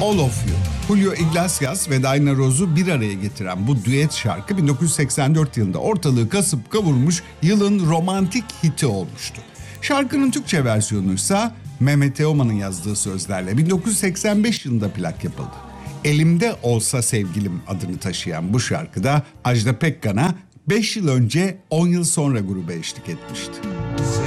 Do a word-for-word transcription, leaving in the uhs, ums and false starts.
All of You. Julio Iglesias ve Diana Ross'u bir araya getiren bu düet şarkı bin dokuz yüz seksen dört yılında ortalığı kasıp kavurmuş, yılın romantik hiti olmuştu. Şarkının Türkçe versiyonu ise Mehmet Teoman'ın yazdığı sözlerle bin dokuz yüz seksen beş yılında plak yapıldı. Elimde Olsa Sevgilim adını taşıyan bu şarkıda Ajda Pekkan'a beş yıl önce on yıl sonra gruba eşlik etmişti.